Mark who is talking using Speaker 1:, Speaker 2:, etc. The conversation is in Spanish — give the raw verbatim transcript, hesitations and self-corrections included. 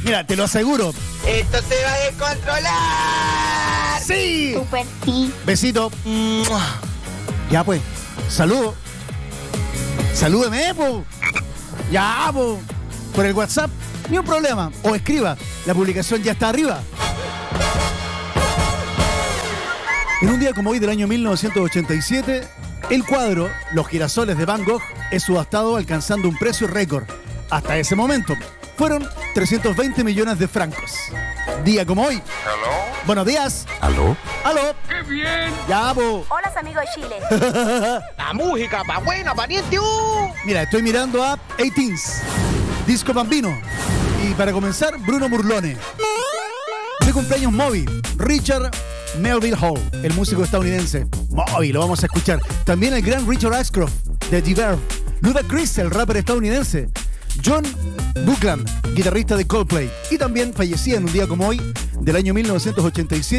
Speaker 1: Mira, te lo aseguro.
Speaker 2: ¡Esto se va a descontrolar!
Speaker 1: ¡Sí!
Speaker 3: Super sí.
Speaker 1: Besito. Ya, pues. Saludo. Salúdeme, po. Ya, po. Por el WhatsApp, ni un problema. O escriba. La publicación ya está arriba. En un día como hoy del año mil novecientos ochenta y siete, el cuadro Los girasoles de Van Gogh es subastado alcanzando un precio récord. Hasta ese momento fueron trescientos veinte millones de francos. Día como hoy.
Speaker 4: ¿Aló?
Speaker 1: Buenos días.
Speaker 4: ¿Aló?
Speaker 1: ¿Aló?
Speaker 4: ¡Qué bien!
Speaker 1: Ya, po.
Speaker 3: Hola, amigos de Chile.
Speaker 2: La música, pa' buena, pariente. Uh.
Speaker 1: Mira, estoy mirando a eighteens, Disco Bambino. Y para comenzar, Bruno Murlone. De cumpleaños Moby, Richard Melville Hall, el músico estadounidense. Moby, lo vamos a escuchar. También el gran Richard Ashcroft, de The Verve. Ludacris, el rapper estadounidense. John Buckland, guitarrista de Coldplay. Y también fallecía en un día como hoy, del año mil novecientos ochenta y siete,